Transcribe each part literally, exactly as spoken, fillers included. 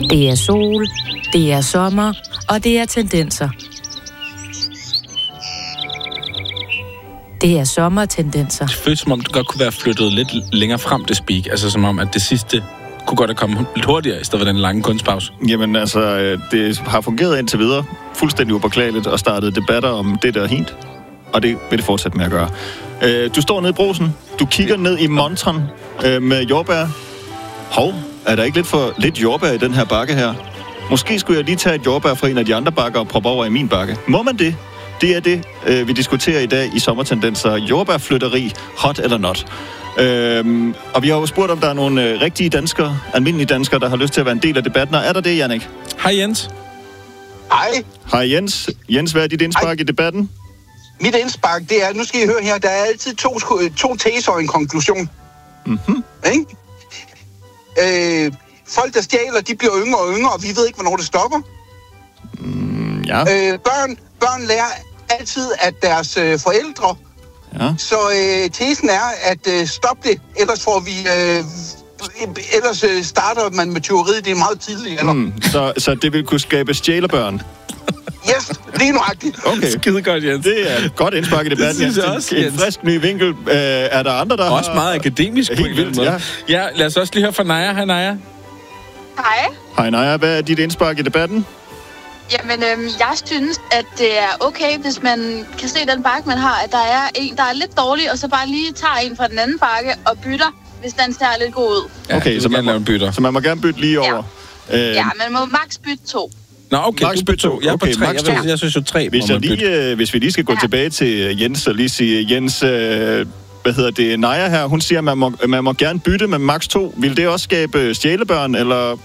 Det er sol, det er sommer, og det er tendenser. Det er sommertendenser. Det føles som om, det godt kunne være flyttet lidt længere frem til speak. Altså som om, at det sidste kunne godt have kommet lidt hurtigere, i stedet for den lange kunstpause. Jamen altså, det har fungeret indtil videre. Fuldstændig upåklageligt og startet debatter om det, der er hint. Og det vil det fortsætte med at gøre. Du står nede i Brugsen. Du kigger ned i montren med jordbær. Hov, er der ikke lidt for lidt jordbær i den her bakke her? Måske skulle jeg lige tage et jordbær fra en af de andre bakker og proppe over i min bakke. Må man det? Det er det, vi diskuterer i dag i Sommertendenser. Jordbærflytteri, hot eller not. Øhm, og vi har jo spurgt, om der er nogle rigtige danskere, almindelige danskere, der har lyst til at være en del af debatten. Og er der det, Jannik? Hej Jens. Hej. Hej Jens. Jens, hvad er dit indspark Hej. i debatten? Mit indspark, det er, nu skal I høre her, der er altid to, to teser og en konklusion. Mhm. Ikke? Øh, folk, der stjæler, de bliver yngre og yngre, og vi ved ikke, hvornår det stopper. Mm, ja. Øh, børn, børn lærer altid af deres øh, forældre. Ja. Så øh, tesen er, at øh, stop det, ellers får vi... Øh, ellers øh, starter man med tyveriet, det er meget tidligt. Eller? Mm, så, så det vil kunne skabe stjælebørn? Yes, det er nuagtigt. Okay. Skide godt, Jens. Det er et godt indspark i debatten. Det synes jeg også, En Jens. frisk ny vinkel. Øh, er der andre, der også har... meget akademisk på en Helt vildt, ja. Ja, lad os også lige høre fra Naja. Hej, Naja. Hej. Hej, Naja. Hvad er dit indspark i debatten? Jamen, øhm, jeg synes, at det er okay, hvis man kan se den bakke, man har, at der er en, der er lidt dårlig, og så bare lige tager en fra den anden bakke og bytter, hvis den ser lidt god ud. Ja, okay, så man, må, bytter. så man må gerne bytte lige Ja. over. Øh, Ja, man må maks bytte to. Nå, okay, Max du bytter to. Jeg er okay, på tre. max Jeg, to. jeg, jeg synes jo tre, hvis, må jeg man bytte. lige, øh, hvis vi lige skal gå Ja. tilbage til Jens og lige sige, Jens, øh, hvad hedder det, Naja her, hun siger, at man må, man må gerne bytte med max to. Vil det også skabe stjælebørn, eller...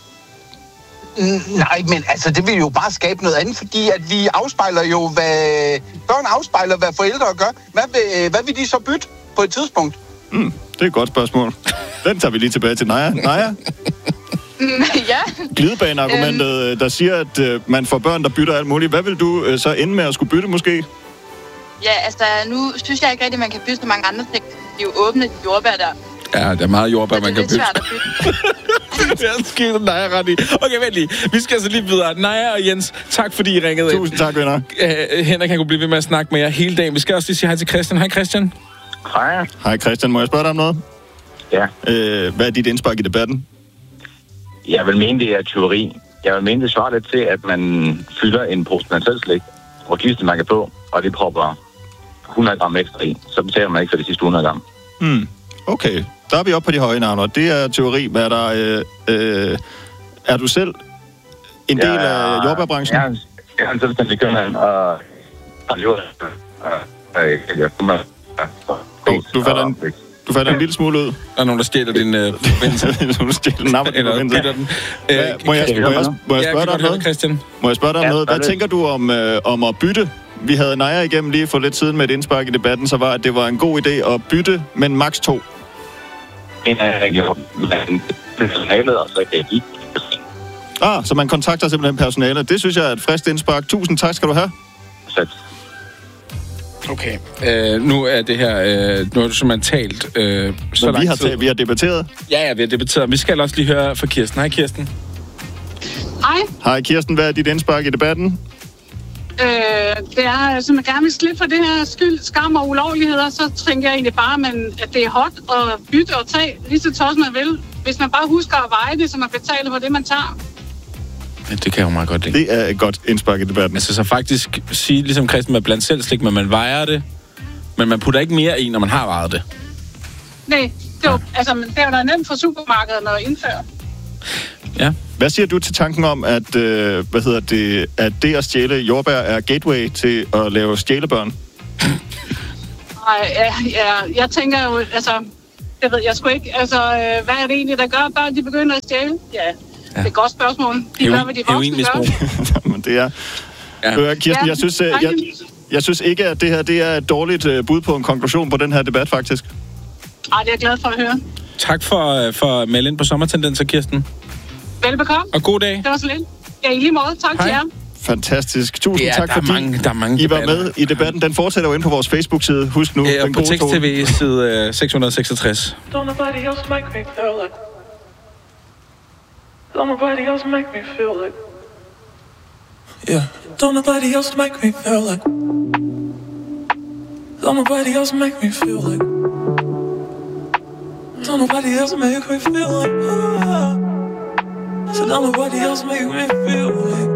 Mm, nej, men altså, det vil jo bare skabe noget andet, fordi at vi afspejler jo, hvad... Børn afspejler, hvad forældre gør. Hvad vil, hvad vil de så bytte på et tidspunkt? Mm, det er et godt spørgsmål. Den tager vi lige tilbage til Naja. Naja, Mm, ja. glidebaneargumentet, øhm. der siger, at øh, man får børn, der bytter alt muligt. Hvad vil du øh, så ende med at skulle bytte, måske? Ja, altså, nu synes jeg ikke rigtigt, at man kan bytte så mange andre ting. De er jo åbne, de jordbær der. Ja, der er meget jordbær, Så man det er kan lidt bytte. svært at bytte. Det er skidt, Naja ret i. Okay, vent lige. Vi skal altså lige videre. Naja og Jens, tak fordi I ringede ind. Tusind tak, venner. Uh, Henrik, han kunne blive ved med at snakke med jer hele dagen. Vi skal også lige sige hej til Christian. Hej Christian. Hej. Hej Christian, må jeg spørge dig om noget? Ja. Øh, hvad er dit indspark i debatten? Jeg vil mene, det er tyveri. Jeg vil mene, det svarer lidt til, at man fylder en pose man selv slik, hvor klistermærke på, og det propper hundrede gram ekstra i. Så betaler man ikke for de sidste hundrede gram. Hmm. Okay, der er vi oppe på de høje navne. Det er teori. Hvad er der... Øh, øh, er du selv en del jeg, af jordbærbranchen? Jeg, jeg er en selvstændig købmand, og har gjort det. Du falder en, du falder en lille smule ud. Der er nogen, der stjæler din øh, forbindelse. Du stjæler napper din Eller forbindelse. bytter den. Hvad, må jeg, må jeg, må jeg Ja, spørge kan dig om godt høre, noget? Christian. Må jeg spørge dig om Ja, noget? Hvad gør det. tænker du om, øh, om at bytte? Vi havde Naja igennem lige for lidt siden med et indspark i debatten, så var, at det var en god idé at bytte, men max to. En af regionen, men personalet, og så kan jeg ikke. Ah, så man kontakter simpelthen personalet. Det synes jeg er et frisk indspark. Tusind tak skal du have. Så Okay. Øh, nu er det her... Øh, nu har du simpelthen talt øh, så Men lang vi har, tid. talt, vi har debatteret. Ja, ja, vi har debatteret. Vi skal også lige høre fra Kirsten. Hej, Kirsten. Hej. Hej Kirsten, hvad er dit indspark i debatten? Øh, det er, som jeg gerne vil slippe for det her skyld, skam og ulovligheder, så tænker jeg egentlig bare, man, at det er hot at bytte og tage lige så tosset man vil. Hvis man bare husker at veje det, så man betaler for det, man tager. Ja, det kan jeg jo meget godt lide. Det er et godt indspark i debatten. Altså så faktisk sige, ligesom Christian, med blandt selv slik, men man vejer det, men man putter ikke mere i, når man har vejet det. Nej, det er jo, altså, det er jo da nemt for supermarkederne at indføre. Ja. Hvad siger du til tanken om, at, øh, hvad hedder det, at det at stjæle jordbær er gateway til at lave stjælebørn? Nej, ja, ja, jeg tænker jo, altså, det ved jeg sgu ikke. Altså, øh, hvad er det egentlig, der gør, at børn de begynder at stjæle? Ja, det er et godt spørgsmål. De gør, hvad de voksne gør. Men det er... Ja. Hør, Kirsten, jeg synes, jeg, jeg, jeg synes ikke, at det her det er et dårligt uh, bud på en konklusion på den her debat, faktisk. Ej, det er jeg glad for at høre. Tak for, for at melde ind på Sommertendenser, Kirsten. Velbekomme. Og god dag. Det var så lidt. Ja, i lige måde. Tak Hej. til jer. Fantastisk. Tusind Ja, tak, der er fordi mange- der er mange I var debatter. med i debatten. Den fortsætter jo inde på vores Facebook-side. Husk nu, Ja, den på gode Tekst tone. T V side uh, seks hundrede og seksogtres. Don't nobody else make me feel like Don't nobody else make me feel like. Yeah. Don't nobody else make me feel like. Don't nobody else make me feel like. Don't nobody else make me feel like. Ah. So don't nobody else make me feel like.